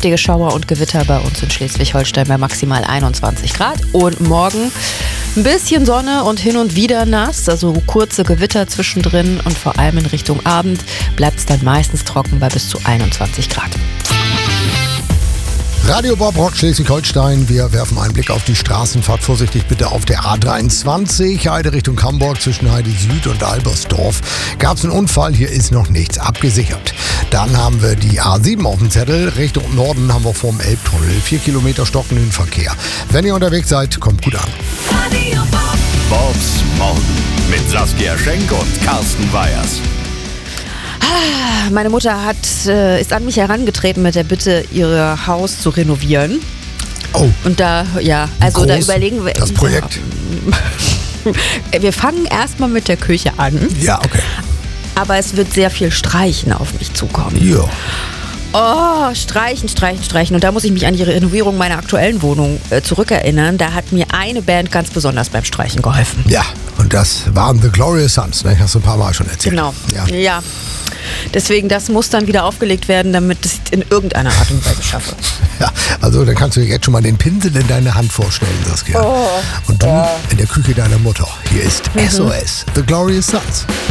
kräftige Schauer und Gewitter bei uns in Schleswig-Holstein bei maximal 21 Grad. Und morgen ein bisschen Sonne und hin und wieder nass, also kurze Gewitter zwischendrin und vor allem in Richtung Abend bleibt es dann meistens trocken bei bis zu 21 Grad. Radio Bob Rock Schleswig-Holstein. Wir werfen einen Blick auf die Straßenfahrt. Vorsichtig bitte auf der A23, Heide Richtung Hamburg zwischen Heide Süd und Albersdorf. Gab es einen Unfall, hier ist noch nichts abgesichert. Dann haben wir die A7 auf dem Zettel. Richtung Norden haben wir vorm Elbtunnel 4 Kilometer stockenden Verkehr. Wenn ihr unterwegs seid, kommt gut an. Radio Bob. Bobs Morgen mit Saskia Schenk und Carsten Weyers. Meine Mutter ist an mich herangetreten mit der Bitte, ihr Haus zu renovieren. Oh. Und da überlegen wir. Das Projekt. Wir fangen erstmal mit der Küche an. Ja, okay. Aber es wird sehr viel Streichen auf mich zukommen. Ja. Oh, streichen. Und da muss ich mich an die Renovierung meiner aktuellen Wohnung zurückerinnern. Da hat mir eine Band ganz besonders beim Streichen geholfen. Ja, und das waren The Glorious Sons, ne? Hast du ein paar Mal schon erzählt. Genau, Ja. Deswegen, das muss dann wieder aufgelegt werden, damit ich es in irgendeiner Art und Weise schaffe. Ja, also dann kannst du dir jetzt schon mal den Pinsel in deine Hand vorstellen, Saskia. Und du in der Küche deiner Mutter. Hier ist SOS, The Glorious Sons.